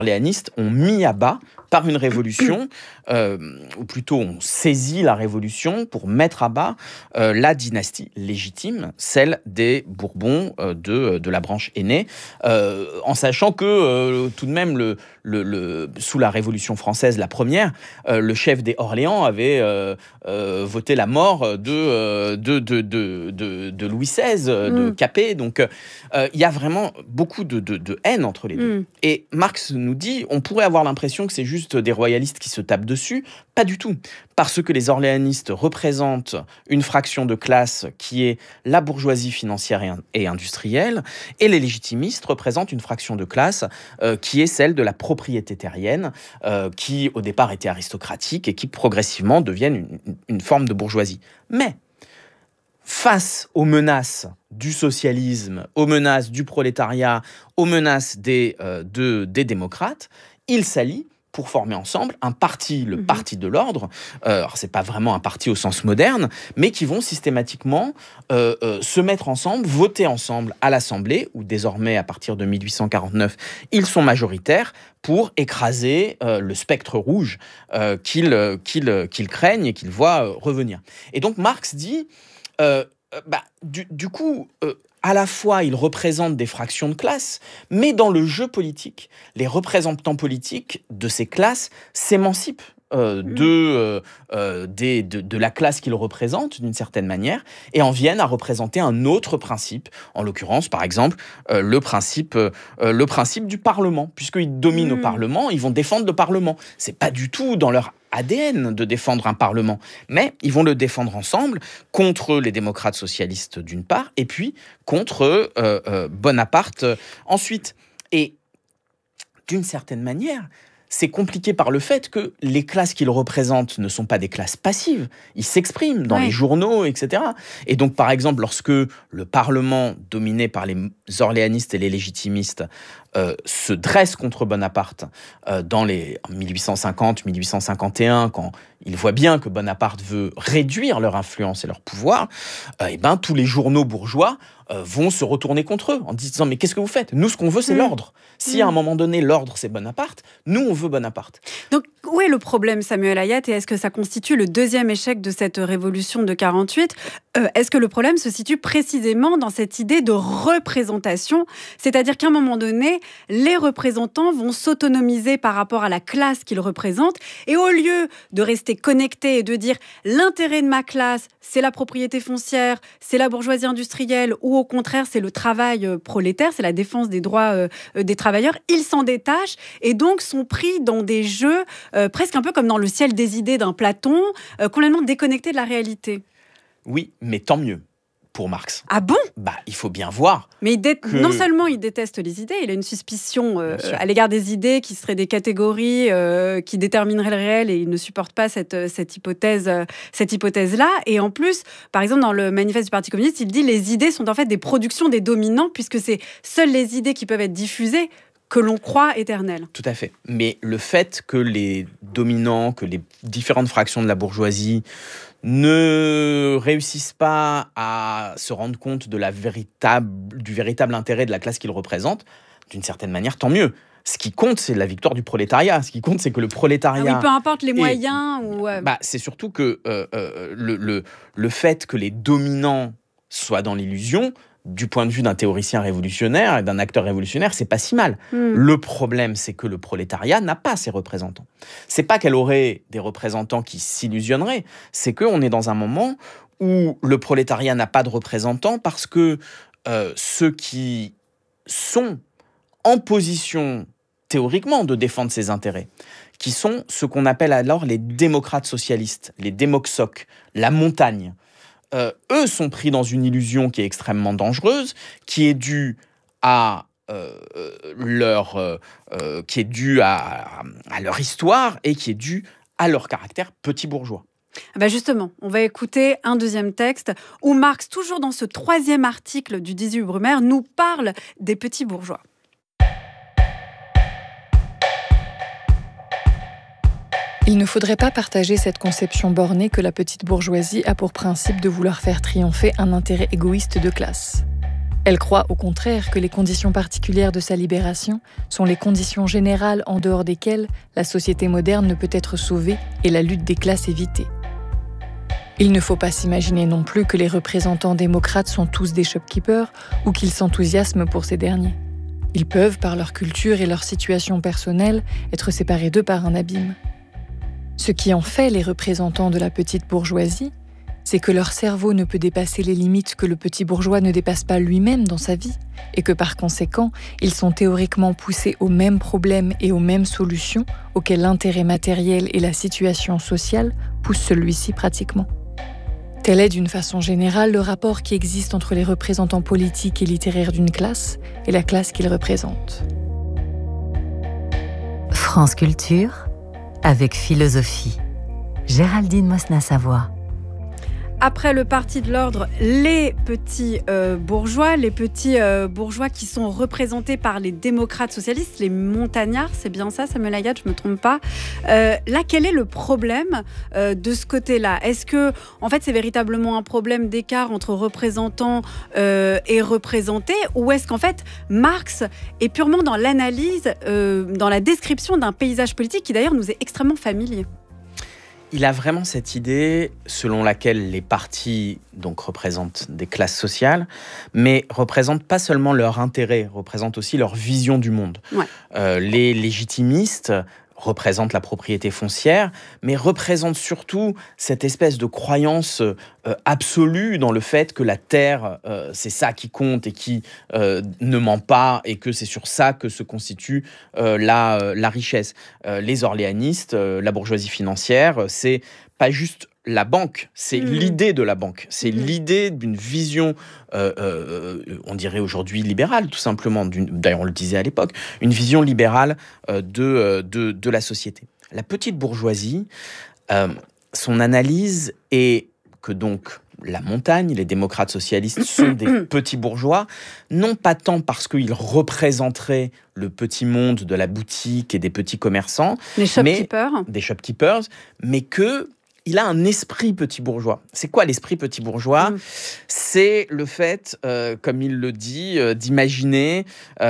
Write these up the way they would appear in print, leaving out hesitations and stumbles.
orléanistes ont mis à bas par une révolution, ou plutôt ont saisi la révolution pour mettre à bas la dynastie légitime, celle des Bourbons de la branche aînée, en sachant que tout de même, sous la Révolution française, la première, le chef des Orléans avait voté la mort de Louis XVI, de Capet. Donc, il y a vraiment beaucoup de haine entre les deux. Et Marx nous dit, on pourrait avoir l'impression que c'est juste des royalistes qui se tapent dessus. Pas du tout. Parce que les orléanistes représentent une fraction de classe qui est la bourgeoisie financière et industrielle, et les légitimistes représentent une fraction de classe qui est celle de la propriété terrienne, qui au départ était aristocratique et qui progressivement deviennent une forme de bourgeoisie. Mais face aux menaces du socialisme, aux menaces du prolétariat, aux menaces des démocrates, ils s'allient pour former ensemble un parti, le Parti de l'Ordre. Alors, c'est pas vraiment un parti au sens moderne, mais qui vont systématiquement se mettre ensemble, voter ensemble à l'Assemblée, où désormais, à partir de 1849, ils sont majoritaires pour écraser le spectre rouge qu'ils craignent et qu'ils voient revenir. Et donc, Marx dit, du coup, à la fois, ils représentent des fractions de classe, mais dans le jeu politique, les représentants politiques de ces classes s'émancipent de la classe qu'ils représentent, d'une certaine manière, et en viennent à représenter un autre principe, en l'occurrence, par exemple, le principe du Parlement. Puisqu'ils dominent au Parlement, ils vont défendre le Parlement. C'est pas du tout dans leur ADN de défendre un Parlement, mais ils vont le défendre ensemble contre les démocrates socialistes d'une part, et puis contre Bonaparte ensuite. Et d'une certaine manière, c'est compliqué par le fait que les classes qu'ils représentent ne sont pas des classes passives. Ils s'expriment dans les journaux, etc. Et donc, par exemple, lorsque le Parlement, dominé par les orléanistes et les légitimistes, se dresse contre Bonaparte en 1850-1851, quand ils voient bien que Bonaparte veut réduire leur influence et leur pouvoir, tous les journaux bourgeois vont se retourner contre eux en disant « Mais qu'est-ce que vous faites ? Nous, ce qu'on veut, c'est l'ordre. Si à un moment donné, l'ordre, c'est Bonaparte, nous, on veut Bonaparte. » Donc, où est le problème, Samuel Hayat, et est-ce que ça constitue le deuxième échec de cette révolution de 48 ? Est-ce que le problème se situe précisément dans cette idée de représentation ? C'est-à-dire qu'à un moment donné, les représentants vont s'autonomiser par rapport à la classe qu'ils représentent, et au lieu de rester connectés et de dire l'intérêt de ma classe, c'est la propriété foncière, c'est la bourgeoisie industrielle, ou au contraire, c'est le travail prolétaire, c'est la défense des droits des travailleurs, ils s'en détachent et donc sont pris dans des jeux presque un peu comme dans le ciel des idées d'un Platon, complètement déconnectés de la réalité. Oui, mais tant mieux pour Marx. Ah bon ? Il faut bien voir. Mais non seulement il déteste les idées, il a une suspicion à l'égard des idées qui seraient des catégories qui détermineraient le réel, et il ne supporte pas cette hypothèse-là. Et en plus, par exemple, dans le manifeste du Parti communiste, il dit les idées sont en fait des productions des dominants, puisque c'est seules les idées qui peuvent être diffusées que l'on croit éternelles. Tout à fait. Mais le fait que les dominants, que les différentes fractions de la bourgeoisie ne réussissent pas à se rendre compte du véritable intérêt de la classe qu'ils représentent, d'une certaine manière, tant mieux. Ce qui compte, c'est la victoire du prolétariat. Ce qui compte, c'est que le prolétariat... peu importe les moyens. C'est surtout que le fait que les dominants soient dans l'illusion, du point de vue d'un théoricien révolutionnaire et d'un acteur révolutionnaire, c'est pas si mal. Le problème, c'est que le prolétariat n'a pas ses représentants. C'est pas qu'elle aurait des représentants qui s'illusionneraient, c'est qu'on est dans un moment où le prolétariat n'a pas de représentants parce que ceux qui sont en position, théoriquement, de défendre ses intérêts, qui sont ce qu'on appelle alors les démocrates socialistes, les démoxocs, la montagne, eux sont pris dans une illusion qui est extrêmement dangereuse, qui est due à leur histoire et qui est due à leur caractère petit bourgeois. Justement, on va écouter un deuxième texte où Marx, toujours dans ce troisième article du 18 Brumaire, nous parle des petits bourgeois. Il ne faudrait pas partager cette conception bornée que la petite bourgeoisie a pour principe de vouloir faire triompher un intérêt égoïste de classe. Elle croit au contraire que les conditions particulières de sa libération sont les conditions générales en dehors desquelles la société moderne ne peut être sauvée et la lutte des classes évitée. Il ne faut pas s'imaginer non plus que les représentants démocrates sont tous des shopkeepers ou qu'ils s'enthousiasment pour ces derniers. Ils peuvent, par leur culture et leur situation personnelle, être séparés d'eux par un abîme. Ce qui en fait les représentants de la petite bourgeoisie, c'est que leur cerveau ne peut dépasser les limites que le petit bourgeois ne dépasse pas lui-même dans sa vie, et que par conséquent, ils sont théoriquement poussés aux mêmes problèmes et aux mêmes solutions auxquels l'intérêt matériel et la situation sociale poussent celui-ci pratiquement. Tel est d'une façon générale le rapport qui existe entre les représentants politiques et littéraires d'une classe et la classe qu'ils représentent. France Culture, avec philosophie. Géraldine Mosna-Savoie. Après le Parti de l'Ordre, les petits bourgeois qui sont représentés par les démocrates socialistes, les montagnards, c'est bien ça, Samuel Ayat, je ne me trompe pas. Là, quel est le problème de ce côté-là ? Est-ce que, en fait, c'est véritablement un problème d'écart entre représentants et représentés, ou est-ce qu'en fait, Marx est purement dans l'analyse, dans la description d'un paysage politique qui d'ailleurs nous est extrêmement familier ? Il a vraiment cette idée selon laquelle les partis donc représentent des classes sociales, mais représentent pas seulement leur intérêt, représentent aussi leur vision du monde. Ouais. Les légitimistes représentent la propriété foncière, mais représentent surtout cette espèce de croyance absolue dans le fait que la terre, c'est ça qui compte et qui ne ment pas, et que c'est sur ça que se constitue la richesse. Les orléanistes, la bourgeoisie financière, c'est pas juste la banque, c'est l'idée de la banque, c'est l'idée d'une vision, on dirait aujourd'hui libérale, tout simplement, d'ailleurs on le disait à l'époque, une vision libérale de la société. La petite bourgeoisie, son analyse est que donc la montagne, les démocrates socialistes sont des petits bourgeois, non pas tant parce qu'ils représenteraient le petit monde de la boutique et des petits commerçants, des shopkeepers, mais que il a un esprit petit bourgeois. C'est quoi l'esprit petit bourgeois ? C'est le fait, comme il le dit, d'imaginer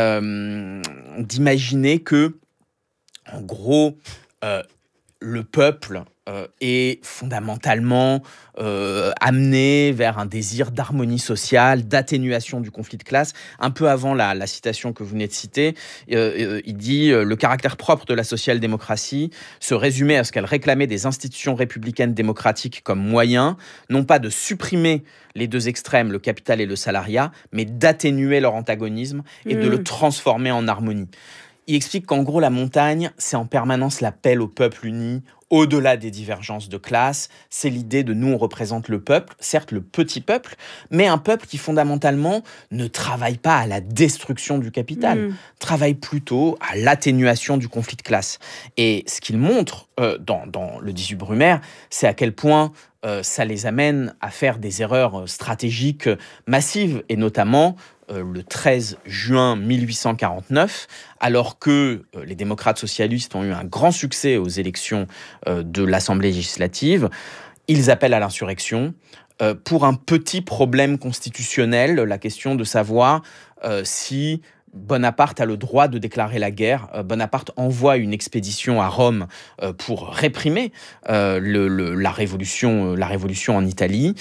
que, en gros, le peuple est fondamentalement amené vers un désir d'harmonie sociale, d'atténuation du conflit de classe. Un peu avant la citation que vous venez de citer, il dit « Le caractère propre de la social-démocratie se résumait à ce qu'elle réclamait des institutions républicaines démocratiques comme moyen, non pas de supprimer les deux extrêmes, le capital et le salariat, mais d'atténuer leur antagonisme et de le transformer en harmonie. » Il explique qu'en gros, la montagne, c'est en permanence l'appel au peuple uni, au-delà des divergences de classe. C'est l'idée de nous, on représente le peuple, certes le petit peuple, mais un peuple qui fondamentalement ne travaille pas à la destruction du capital, travaille plutôt à l'atténuation du conflit de classe. Et ce qu'il montre dans le 18 Brumaire, c'est à quel point ça les amène à faire des erreurs stratégiques massives, et notamment le 13 juin 1849, alors que les démocrates socialistes ont eu un grand succès aux élections de l'Assemblée législative, ils appellent à l'insurrection pour un petit problème constitutionnel, la question de savoir si Bonaparte a le droit de déclarer la guerre. Bonaparte envoie une expédition à Rome pour réprimer la révolution en Italie,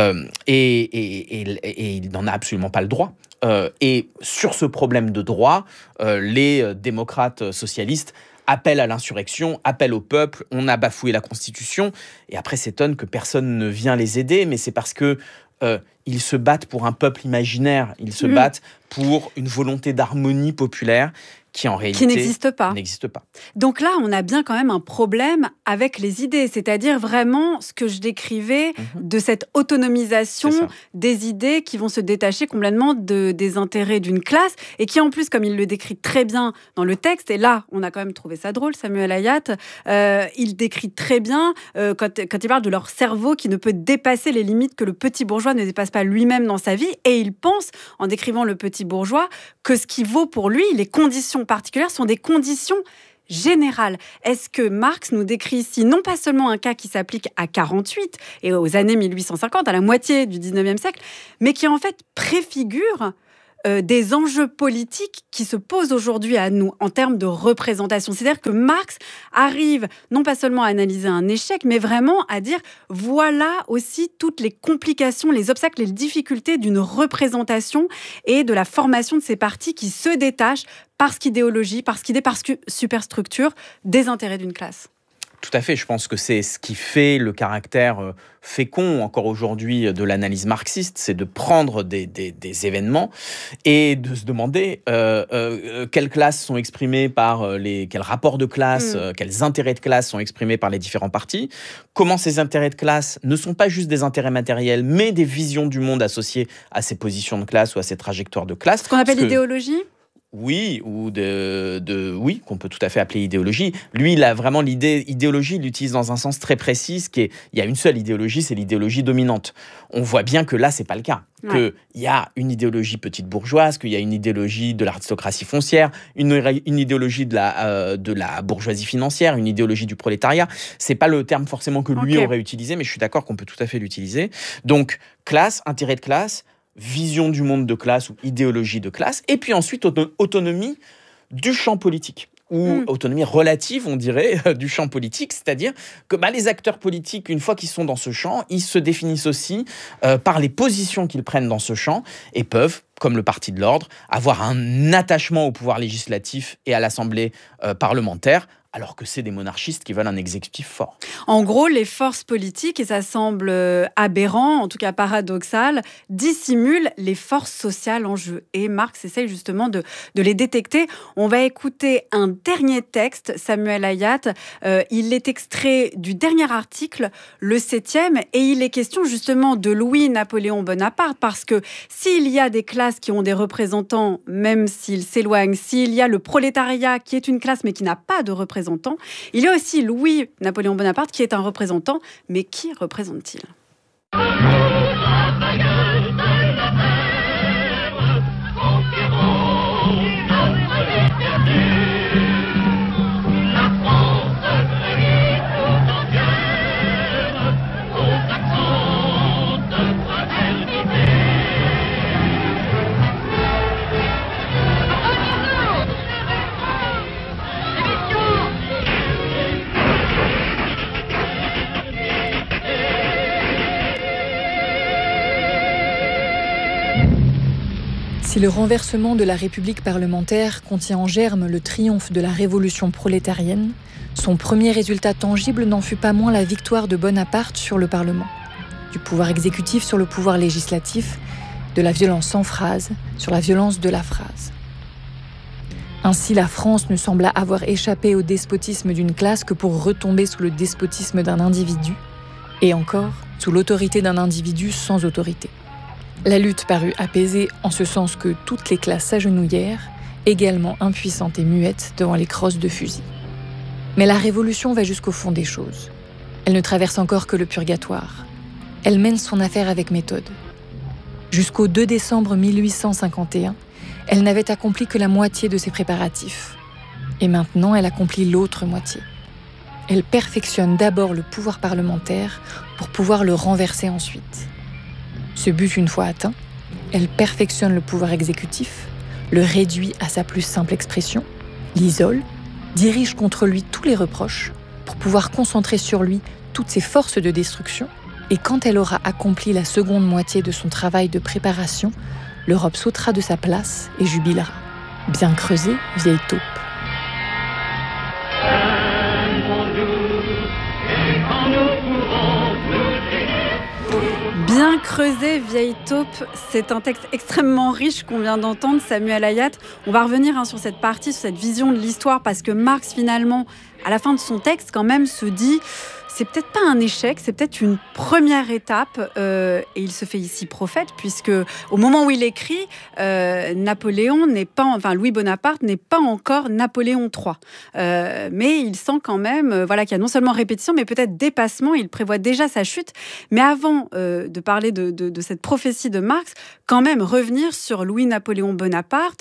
et il n'en a absolument pas le droit. Et sur ce problème de droit, les démocrates socialistes appellent à l'insurrection, appellent au peuple, on a bafoué la Constitution, et après s'étonnent que personne ne vient les aider, mais c'est parce que ils se battent pour un peuple imaginaire, ils se battent pour une volonté d'harmonie populaire qui en réalité n'existe pas. Donc là, on a bien quand même un problème avec les idées, c'est-à-dire vraiment ce que je décrivais de cette autonomisation des idées qui vont se détacher complètement des intérêts d'une classe, et qui en plus, comme il le décrit très bien dans le texte, et là, on a quand même trouvé ça drôle, Samuel Ayat, il décrit très bien, quand il parle de leur cerveau qui ne peut dépasser les limites que le petit bourgeois ne dépasse pas lui-même dans sa vie, et il pense, en décrivant le petit bourgeois, que ce qui vaut pour lui, les conditions particulières sont des conditions générales. Est-ce que Marx nous décrit ici non pas seulement un cas qui s'applique à 48 et aux années 1850, à la moitié du 19e siècle, mais qui en fait préfigure des enjeux politiques qui se posent aujourd'hui à nous en termes de représentation. C'est-à-dire que Marx arrive non pas seulement à analyser un échec, mais vraiment à dire voilà aussi toutes les complications, les obstacles, les difficultés d'une représentation et de la formation de ces partis qui se détachent parce qu'idéologie, parce qu'idée, parce que superstructure des intérêts d'une classe. Tout à fait, je pense que c'est ce qui fait le caractère fécond encore aujourd'hui de l'analyse marxiste, c'est de prendre des événements et de se demander quelles classes sont exprimées par quels rapports de classe, quels intérêts de classe sont exprimés par les différents partis, comment ces intérêts de classe ne sont pas juste des intérêts matériels, mais des visions du monde associées à ces positions de classe ou à ces trajectoires de classe. Ce qu'on appelle l'idéologie ? Oui, ou oui, qu'on peut tout à fait appeler idéologie. Lui, il a vraiment idéologie, il l'utilise dans un sens très précis, il y a une seule idéologie, c'est l'idéologie dominante. On voit bien que là, c'est pas le cas. Qu'il y a une idéologie petite bourgeoise, qu'il y a une idéologie de l'aristocratie foncière, une idéologie de la bourgeoisie financière, une idéologie du prolétariat. C'est pas le terme forcément que lui aurait utilisé, mais je suis d'accord qu'on peut tout à fait l'utiliser. Donc, classe, intérêt de classe, vision du monde de classe ou idéologie de classe, et puis ensuite autonomie du champ politique, ou autonomie relative, on dirait, du champ politique, c'est-à-dire que les acteurs politiques, une fois qu'ils sont dans ce champ, ils se définissent aussi par les positions qu'ils prennent dans ce champ, et peuvent, comme le Parti de l'Ordre, avoir un attachement au pouvoir législatif et à l'Assemblée parlementaire, alors que c'est des monarchistes qui veulent un exécutif fort. En gros, les forces politiques, et ça semble aberrant, en tout cas paradoxal, dissimulent les forces sociales en jeu. Et Marx essaye justement de les détecter. On va écouter un dernier texte, Samuel Hayat. Il est extrait du dernier article, le 7e, et il est question justement de Louis-Napoléon Bonaparte, parce que s'il y a des classes qui ont des représentants, même s'ils s'éloignent, s'il y a le prolétariat qui est une classe mais qui n'a pas de représentant, il y a aussi Louis-Napoléon Bonaparte qui est un représentant, mais qui représente-t-il ? Si le renversement de la République parlementaire contient en germe le triomphe de la révolution prolétarienne, son premier résultat tangible n'en fut pas moins la victoire de Bonaparte sur le Parlement, du pouvoir exécutif sur le pouvoir législatif, de la violence sans phrase sur la violence de la phrase. Ainsi, la France ne sembla avoir échappé au despotisme d'une classe que pour retomber sous le despotisme d'un individu, et encore sous l'autorité d'un individu sans autorité. La lutte parut apaisée en ce sens que toutes les classes s'agenouillèrent, également impuissantes et muettes devant les crosses de fusil. Mais la Révolution va jusqu'au fond des choses. Elle ne traverse encore que le purgatoire. Elle mène son affaire avec méthode. Jusqu'au 2 décembre 1851, elle n'avait accompli que la moitié de ses préparatifs. Et maintenant, elle accomplit l'autre moitié. Elle perfectionne d'abord le pouvoir parlementaire pour pouvoir le renverser ensuite. Ce but une fois atteint, elle perfectionne le pouvoir exécutif, le réduit à sa plus simple expression, l'isole, dirige contre lui tous les reproches pour pouvoir concentrer sur lui toutes ses forces de destruction, et quand elle aura accompli la seconde moitié de son travail de préparation, l'Europe sautera de sa place et jubilera. Bien creusé, vieille taupe. Bien creusé, vieille taupe, c'est un texte extrêmement riche qu'on vient d'entendre, Samuel Hayat. On va revenir sur cette partie, sur cette vision de l'histoire, parce que Marx, finalement, à la fin de son texte, quand même, se dit... C'est peut-être pas un échec, c'est peut-être une première étape, et il se fait ici prophète, puisque au moment où il écrit, Louis Bonaparte n'est pas encore Napoléon III. Mais il sent quand même qu'il y a non seulement répétition, mais peut-être dépassement, il prévoit déjà sa chute. Mais avant de parler de cette prophétie de Marx, quand même revenir sur Louis-Napoléon Bonaparte,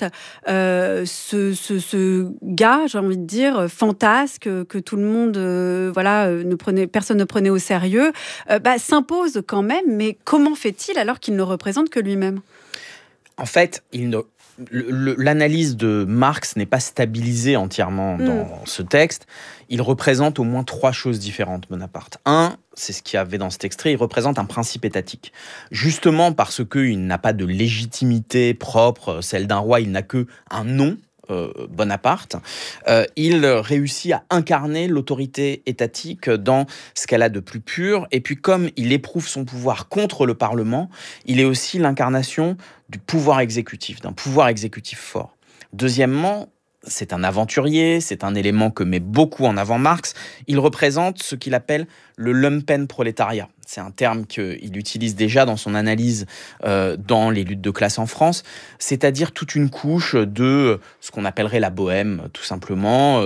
ce gars, j'ai envie de dire, fantasque, que tout le monde personne ne prenait au sérieux, s'impose quand même, mais comment fait-il alors qu'il ne représente que lui-même ? En fait, l'analyse de Marx n'est pas stabilisée entièrement dans ce texte. Il représente au moins 3 choses différentes, Bonaparte. Un, c'est ce qu'il y avait dans cet extrait, il représente un principe étatique. Justement parce qu'il n'a pas de légitimité propre, celle d'un roi, il n'a que un nom, Bonaparte, il réussit à incarner l'autorité étatique dans ce qu'elle a de plus pur. Et puis comme il éprouve son pouvoir contre le Parlement, il est aussi l'incarnation du pouvoir exécutif, d'un pouvoir exécutif fort. Deuxièmement, c'est un aventurier, c'est un élément que met beaucoup en avant Marx. Il représente ce qu'il appelle le lumpenprolétariat. C'est un terme qu'il utilise déjà dans son analyse dans les luttes de classe en France, c'est-à-dire toute une couche de ce qu'on appellerait la bohème, tout simplement,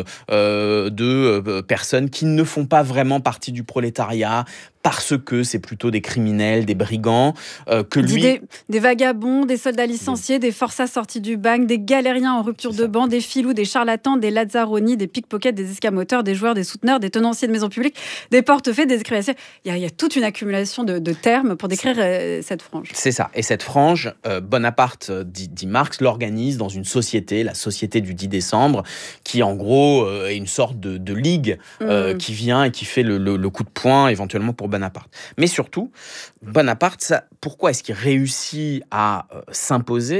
de personnes qui ne font pas vraiment partie du prolétariat, parce que c'est plutôt des criminels, des brigands, que lui... Des vagabonds, des soldats licenciés, des forçats sortis du bagne, des galériens en rupture de banc, des filous, des charlatans, des lazzaroni, des pickpockets, des escamoteurs, des joueurs, des souteneurs, des tenanciers de maisons publiques, des portefaix, des écrivains. Il y a toute une accumulation de termes pour décrire cette frange. C'est ça. Et cette frange, Bonaparte, dit Marx, l'organise dans une société, la société du 10 décembre, qui en gros est une sorte de ligue qui vient et qui fait le coup de poing éventuellement pour Bonaparte. Mais surtout, Bonaparte, pourquoi est-ce qu'il réussit à s'imposer ?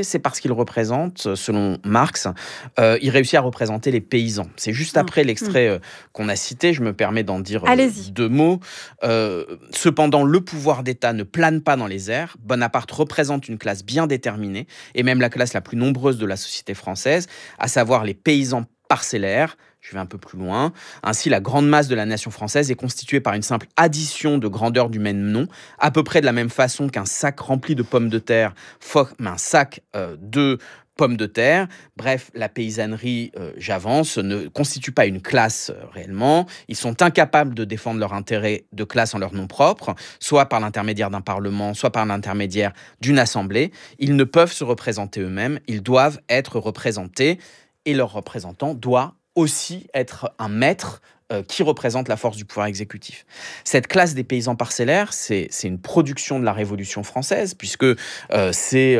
C'est parce qu'il représente, selon Marx, il réussit à représenter les paysans. C'est juste après l'extrait qu'on a cité, je me permets d'en dire 2 mots. Cependant, le pouvoir d'État ne plane pas dans les airs. Bonaparte représente une classe bien déterminée, et même la classe la plus nombreuse de la société française, à savoir les paysans parcellaires. Je vais un peu plus loin. Ainsi, la grande masse de la nation française est constituée par une simple addition de grandeurs du même nom, à peu près de la même façon qu'un sac rempli de pommes de terre forme un sac de pommes de terre. Bref, la paysannerie, j'avance, ne constitue pas une classe réellement. Ils sont incapables de défendre leur intérêt de classe en leur nom propre, soit par l'intermédiaire d'un parlement, soit par l'intermédiaire d'une assemblée. Ils ne peuvent se représenter eux-mêmes, ils doivent être représentés, et leur représentant doit aussi être un maître qui représente la force du pouvoir exécutif. Cette classe des paysans parcellaires, c'est une production de la Révolution française, puisque c'est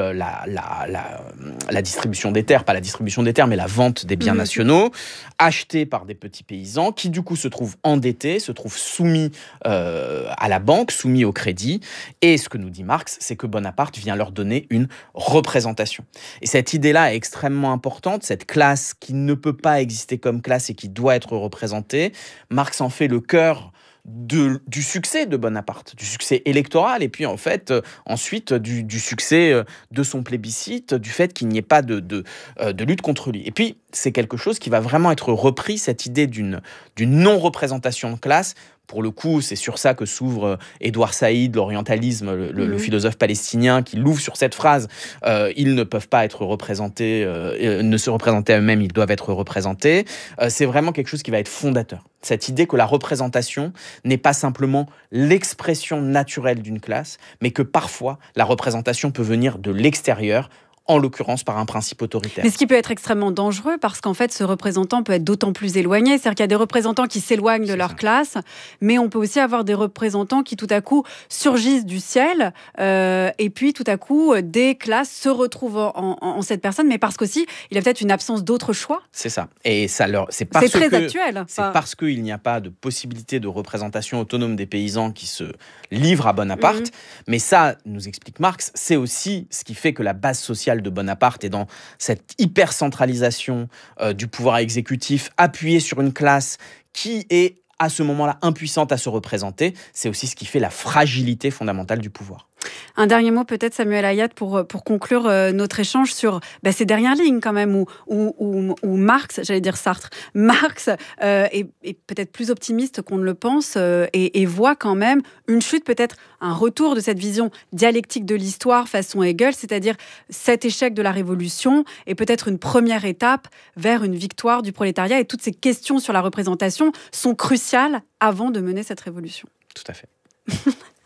la distribution des terres, pas la distribution des terres, mais la vente des biens nationaux, achetés par des petits paysans, qui du coup se trouvent endettés, se trouvent soumis à la banque, soumis au crédit. Et ce que nous dit Marx, c'est que Bonaparte vient leur donner une représentation. Et cette idée-là est extrêmement importante, cette classe qui ne peut pas exister comme classe et qui doit être représentée. Marx en fait le cœur du succès de Bonaparte, du succès électoral, et puis en fait ensuite du succès de son plébiscite, du fait qu'il n'y ait pas de lutte contre lui. Et puis c'est quelque chose qui va vraiment être repris, cette idée d'une non-représentation de classe. Pour le coup, c'est sur ça que s'ouvre Édouard Saïd, l'orientalisme, le philosophe palestinien, qui l'ouvre sur cette phrase. Ils ne peuvent pas être représentés, ne se représenter à eux-mêmes, ils doivent être représentés. C'est vraiment quelque chose qui va être fondateur. Cette idée que la représentation n'est pas simplement l'expression naturelle d'une classe, mais que parfois, la représentation peut venir de l'extérieur, en l'occurrence par un principe autoritaire. Mais ce qui peut être extrêmement dangereux, parce qu'en fait, ce représentant peut être d'autant plus éloigné. C'est-à-dire qu'il y a des représentants qui s'éloignent de leur classe, mais on peut aussi avoir des représentants qui, tout à coup, surgissent du ciel, et puis, tout à coup, des classes se retrouvent en cette personne, mais parce qu'aussi, il y a peut-être une absence d'autre choix. C'est ça. Et c'est très actuel. C'est parce qu'il n'y a pas de possibilité de représentation autonome des paysans qui se livrent à Bonaparte. Mais ça, nous explique Marx, c'est aussi ce qui fait que la base sociale de Bonaparte est dans cette hypercentralisation du pouvoir exécutif appuyé sur une classe qui est à ce moment-là impuissante à se représenter. C'est aussi ce qui fait la fragilité fondamentale du pouvoir. Un dernier mot peut-être, Samuel Hayat, pour conclure notre échange sur ces dernières lignes quand même, où Marx, j'allais dire Sartre, Marx est peut-être plus optimiste qu'on ne le pense et voit quand même une chute, peut-être un retour de cette vision dialectique de l'histoire façon Hegel, c'est-à-dire cet échec de la Révolution est peut-être une première étape vers une victoire du prolétariat, et toutes ces questions sur la représentation sont cruciales avant de mener cette révolution. Tout à fait.